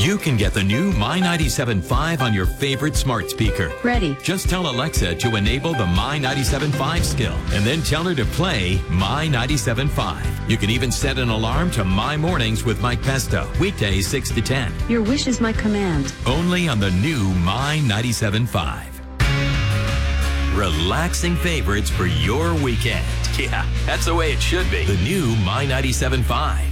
You can get the new My 97.5 on your favorite smart speaker. Ready. Just tell Alexa to enable the My 97.5 skill and then tell her to play My 97.5. You can even set an alarm to My Mornings with Mike Pesto, weekdays 6 to 10. Your wish is my command. Only on the new My 97.5. Relaxing favorites for your weekend. Yeah, that's the way it should be. The new My 97.5.